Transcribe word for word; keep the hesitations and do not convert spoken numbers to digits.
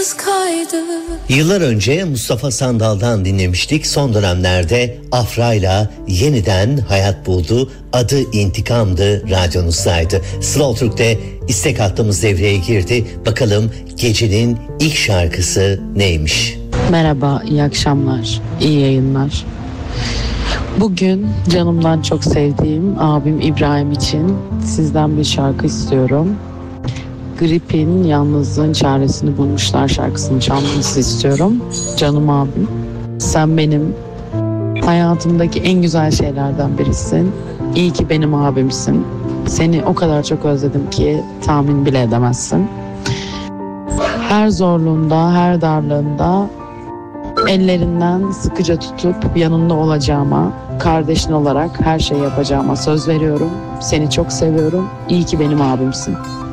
kaydı. Yıllar önce Mustafa Sandal'dan dinlemiştik. Son dönemlerde Afra'yla yeniden hayat buldu. Adı İntikam'dı, radyonuzdaydı. Slow Türk'te istek hattımız devreye girdi. Bakalım gecenin ilk şarkısı neymiş? Merhaba, iyi akşamlar, iyi yayınlar. Bugün canımdan çok sevdiğim abim İbrahim için sizden bir şarkı istiyorum. Grip'in Yalnızlığın Çaresini Bulmuşlar şarkısını çalmanızı istiyorum. Canım abim, sen benim hayatımdaki en güzel şeylerden birisin. İyi ki benim abimsin. Seni o kadar çok özledim ki tahmin bile edemezsin. Her zorluğunda, her darlığında ellerinden sıkıca tutup yanında olacağıma, kardeşin olarak her şeyi yapacağıma söz veriyorum. Seni çok seviyorum. İyi ki benim abimsin.